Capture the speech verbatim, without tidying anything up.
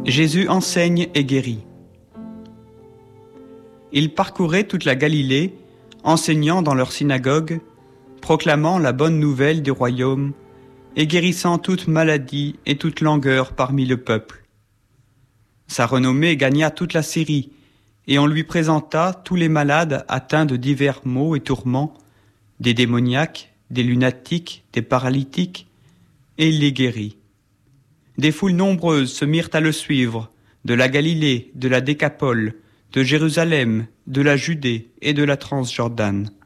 Jésus enseigne et guérit. Il parcourait toute la Galilée, enseignant dans leurs synagogues, proclamant la bonne nouvelle du royaume et guérissant toute maladie et toute langueur parmi le peuple. Sa renommée gagna toute la Syrie, et on lui présenta tous les malades atteints de divers maux et tourments, des démoniaques, des lunatiques, des paralytiques, et il les guérit. Des foules nombreuses se mirent à le suivre, de la Galilée, de la Décapole, de Jérusalem, de la Judée et de la Transjordane.